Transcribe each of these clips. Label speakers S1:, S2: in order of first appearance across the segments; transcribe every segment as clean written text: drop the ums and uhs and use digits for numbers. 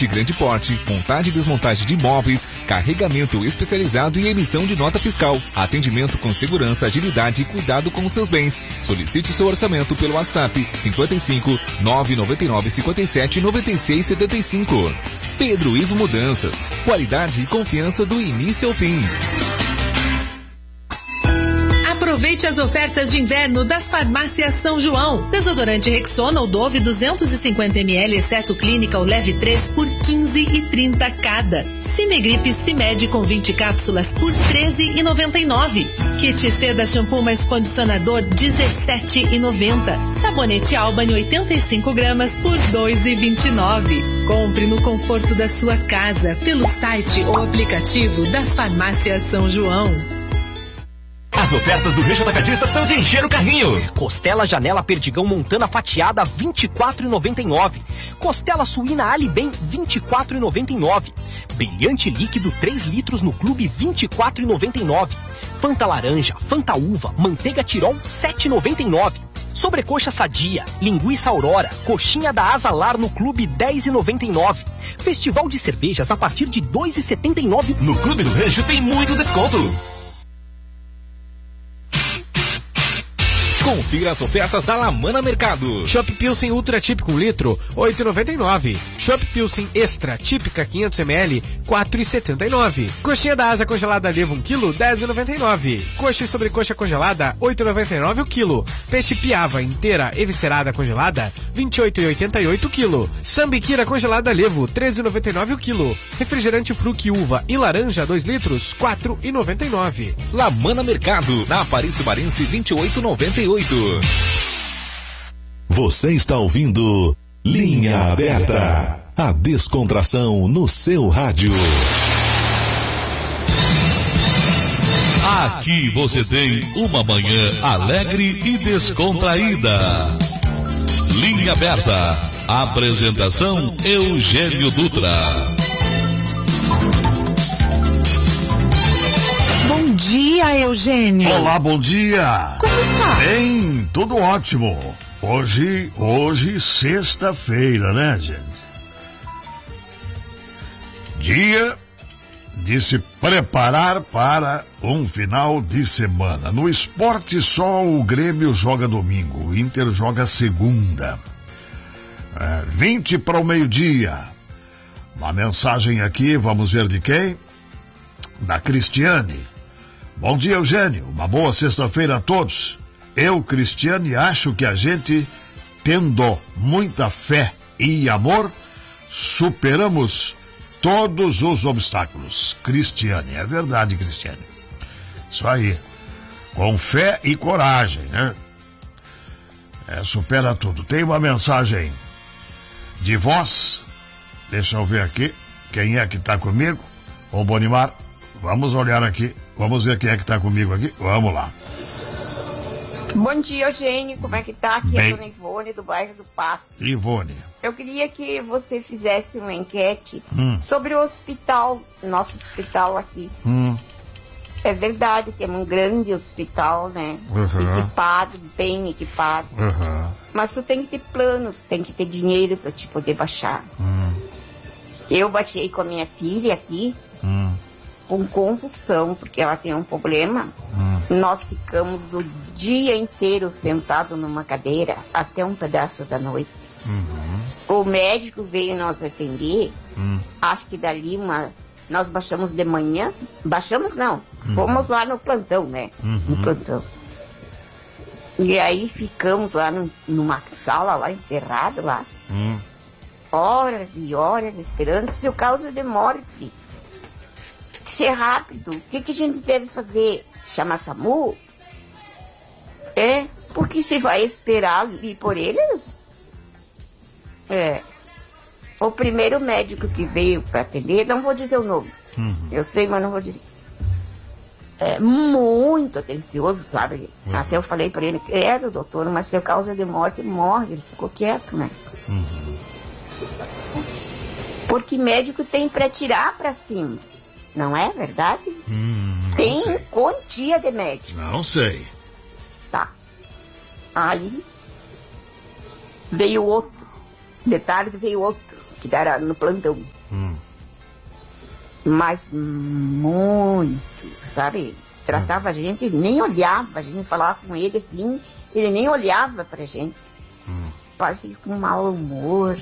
S1: equipamento de grande porte, montagem e desmontagem de imóveis, carregamento especializado e emissão de nota fiscal. Atendimento com segurança, agilidade e cuidado com os seus bens. Solicite seu orçamento pelo WhatsApp 55 999 57 96 75. Pedro Ivo Mudanças. Qualidade e confiança do início ao fim.
S2: Aproveite as ofertas de inverno das farmácias São João. Desodorante Rexona ou Dove 250 ml, exceto Clinical Leve 3 por 15,30 cada. Cimegripe Cimed com 20 cápsulas por 13,99. Kit Seda Shampoo mais condicionador 17,90. Sabonete Albany 85 gramas por 2,29. Compre no conforto da sua casa pelo site ou aplicativo das farmácias São João.
S3: As ofertas do Rancho Atacadista são de encher o carrinho. Costela Janela Perdigão Montana fatiada 24,99. Costela suína Alibem 24,99. Brilhante líquido 3 litros no Clube 24,99. Fanta laranja, Fanta uva, manteiga Tirol 7,99. Sobrecoxa Sadia, linguiça Aurora, coxinha da Azalar no Clube 10,99. Festival de cervejas a partir de 2,79.
S4: No Clube do Rancho tem muito desconto.
S1: Confira as ofertas da Lamana Mercado.
S5: Chopp Pilsen Ultra Típico 1 litro, 8,99. Chopp Pilsen Extra Típica 500 ml, 4,79. Coxinha da Asa Congelada Levo 1 kg, 10,99. Coxa e sobrecoxa congelada, 8,99 o quilo. Peixe Piava inteira eviscerada congelada, 28,88 o quilo. Sambiquira congelada Levo, 13,99 o quilo. Refrigerante Fruc Uva e Laranja 2 litros, 4,99.
S1: Lamana Mercado, na Aparício Marense 28,98.
S6: Você está ouvindo Linha Aberta, a descontração no seu rádio.
S4: Aqui você tem uma manhã alegre e descontraída. Linha Aberta, apresentação Eugênio Dutra.
S7: Bom dia, Eugênio.
S8: Olá, bom dia.
S7: Como está?
S8: Bem, tudo ótimo. Hoje sexta-feira, né, gente? Dia de se preparar para um final de semana. No esporte só o Grêmio joga domingo, o Inter joga segunda. 20 para o meio-dia. Uma mensagem aqui, vamos ver de quem? Da Cristiane. Bom dia, Eugênio. Uma boa sexta-feira a todos. Eu, Cristiane, acho que a gente, tendo muita fé e amor, superamos todos os obstáculos. Cristiane, é verdade, Cristiane. Isso aí. Com fé e coragem, né? Supera tudo. Tem uma mensagem de voz. Deixa eu ver aqui. Quem é que tá comigo? Ô, Bonimar. Vamos olhar aqui, vamos ver quem é que tá comigo aqui, vamos lá.
S9: Bom dia, Eugênio, como é que tá? Aqui é a dona Ivone, do bairro do Passo.
S8: Ivone.
S9: Eu queria que você fizesse uma enquete sobre o hospital, nosso hospital aqui. É verdade, temos um grande hospital, né? Equipado, bem equipado. Mas tu tem que ter planos, tem que ter dinheiro pra te poder baixar. Eu baixei com a minha filha aqui, com convulsão, porque ela tem um problema. Nós ficamos o dia inteiro sentado numa cadeira até um pedaço da noite. O médico veio nos atender. Acho que dali nós baixamos de manhã. Baixamos não, fomos lá no plantão, né? No plantão. E aí ficamos lá numa sala lá, encerrado lá, horas e horas esperando. Se o caso de morte ser rápido, o que a gente deve fazer? Chamar SAMU? Porque se vai esperar ali por eles? O primeiro médico que veio para atender, não vou dizer o nome, eu sei, mas não vou dizer. Muito atencioso, sabe? Até eu falei para ele, doutor, mas se é causa de morte, morre. Ele ficou quieto, né? Porque médico tem para tirar para cima. Não é verdade? Tem quantia de médico.
S8: Não sei.
S9: Tá. Aí veio outro. De tarde veio outro. que era no plantão. Mas muito, sabe? Tratava a gente, nem olhava, a gente falava com ele assim, ele nem olhava pra gente. Quase com mau humor.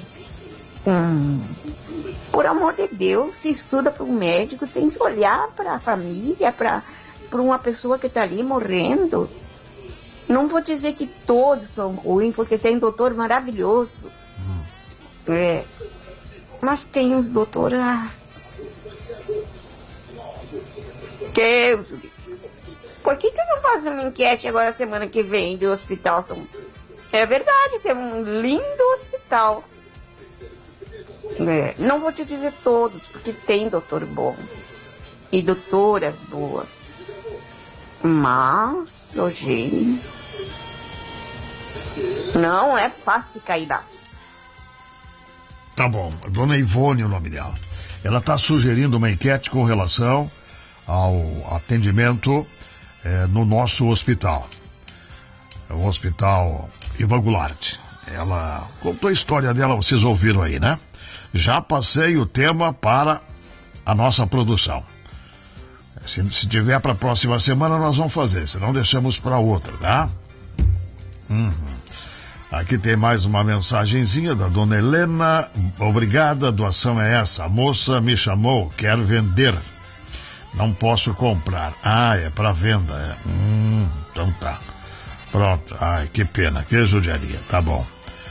S9: Por amor de Deus, se estuda para um médico, tem que olhar para a família, para uma pessoa que está ali morrendo. Não vou dizer que todos são ruins, porque tem doutor maravilhoso. Mas tem uns doutores... Deus, por que tu não faz uma enquete agora semana que vem do hospital? É verdade, tem um lindo hospital. Não vou te dizer todos, porque tem doutor bom e doutoras boas. Mas, Eugênio, não é fácil cair lá.
S8: Tá bom, Dona Ivone é o nome dela. Ela está sugerindo uma enquete com relação ao atendimento no nosso hospital. O Hospital Ivan Goulart. Ela contou a história dela, vocês ouviram aí, né? Já passei o tema para a nossa produção. Se tiver para a próxima semana, nós vamos fazer, senão deixamos para outra, tá? Aqui tem mais uma mensagenzinha da Dona Helena. Obrigada, a doação é essa. A moça me chamou, quer vender. Não posso comprar. Ah, é para venda. Então tá. Pronto. Ai, que pena, que judiaria. Tá bom.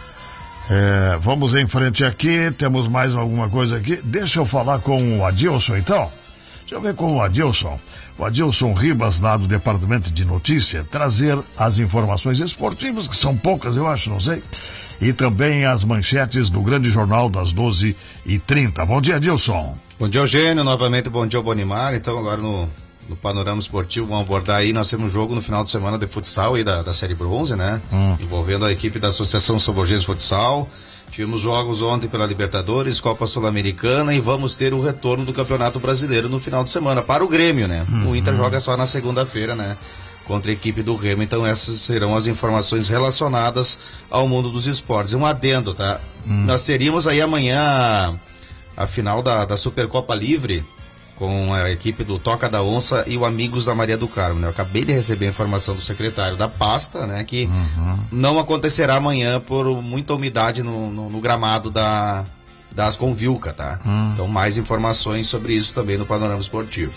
S8: Vamos em frente aqui. Temos mais alguma coisa aqui? Deixa eu falar com o Adilson, então. Deixa eu ver com o Adilson. O Adilson Ribas, lá do Departamento de Notícia, trazer as informações esportivas, que são poucas, eu acho, não sei. E também as manchetes do Grande Jornal das 12h30. Bom dia, Adilson.
S10: Bom dia, Eugênio. Novamente, bom dia, Bonimar. Então, agora no Panorama Esportivo, vamos abordar aí, nós temos um jogo no final de semana de futsal aí da Série Bronze, né? Envolvendo a equipe da Associação São Borges Futsal. Tivemos jogos ontem pela Libertadores, Copa Sul-Americana e vamos ter o retorno do Campeonato Brasileiro no final de semana para o Grêmio, né? O Inter joga só na segunda-feira, né? Contra a equipe do Remo, então essas serão as informações relacionadas ao mundo dos esportes. Um adendo, tá? Nós teríamos aí amanhã a final da Supercopa Livre com a equipe do Toca da Onça e o Amigos da Maria do Carmo, né? Eu acabei de receber a informação do secretário da pasta, né? Que não acontecerá amanhã por muita umidade no gramado da Asconvilca, tá? Então mais informações sobre isso também no Panorama Esportivo.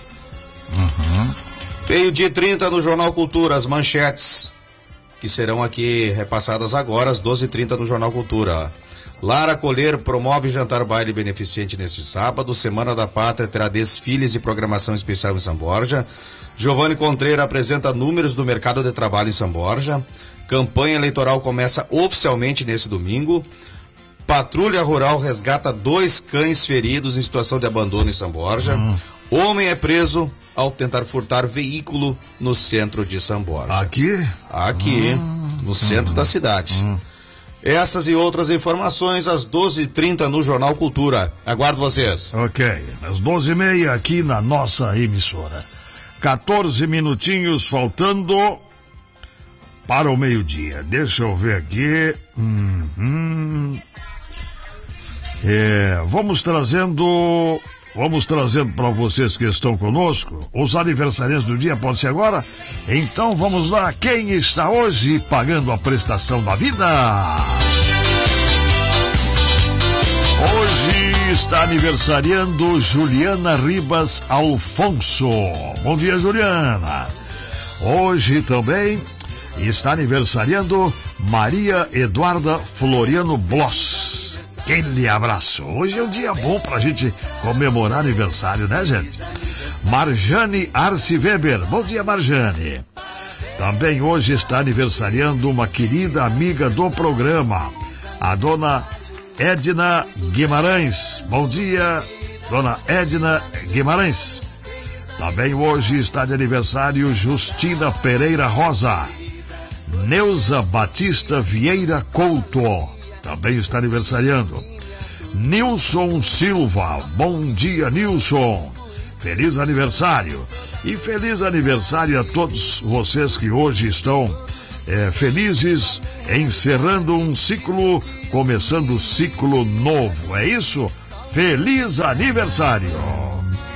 S10: Meio-dia 30 no Jornal Cultura, as manchetes que serão aqui repassadas agora, às 12h30 no Jornal Cultura. Lara Colher promove jantar baile beneficente neste sábado. Semana da Pátria terá desfiles e programação especial em São Borja. Giovanni Contreira apresenta números do mercado de trabalho em São Borja. Campanha eleitoral começa oficialmente nesse domingo. Patrulha Rural resgata 2 cães feridos em situação de abandono em São Borja. Homem é preso ao tentar furtar veículo no centro de São Borja. Aqui, no centro da cidade. Essas e outras informações às 12h30 no Jornal Cultura. Aguardo vocês.
S8: Ok, às 12h30 aqui na nossa emissora. 14 minutinhos faltando para o meio-dia. Deixa eu ver aqui. Vamos trazendo para vocês que estão conosco os aniversariantes do dia. Pode ser agora? Então vamos lá. Quem está hoje pagando a prestação da vida? Hoje está aniversariando Juliana Ribas Alfonso. Bom dia, Juliana. Hoje também está aniversariando Maria Eduarda Floriano Bloss. Aquele abraço. Hoje é um dia bom pra gente comemorar aniversário, né, gente? Marjane Arce Weber. Bom dia, Marjane. Também hoje está aniversariando uma querida amiga do programa, a dona Edna Guimarães. Bom dia, dona Edna Guimarães. Também hoje está de aniversário Justina Pereira Rosa. Neuza Batista Vieira Couto também está aniversariando. Nilson Silva. Bom dia, Nilson. Feliz aniversário. E feliz aniversário a todos vocês que hoje estão felizes, encerrando um ciclo, começando um ciclo novo. É isso? Feliz aniversário!